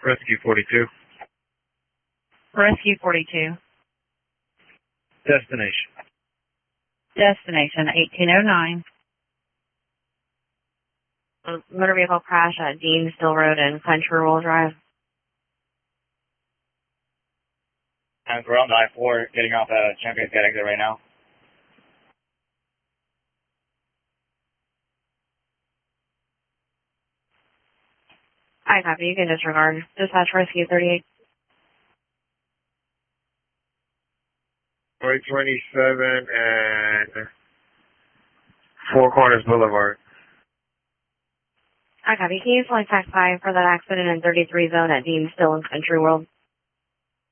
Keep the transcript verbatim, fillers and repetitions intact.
Rescue forty-two. Rescue forty-two. Destination. Destination eighteen oh nine. Motor vehicle crash at Dean Still Road and Country Roll Drive. And we're on the I four, getting off at Champions Gate exit right now. I copy. You can disregard. Dispatch Rescue thirty-eight. four twenty-seven and Four Corners Boulevard. I copy. Can you select tax five for that accident in thirty-three zone at Dean Still and Country World?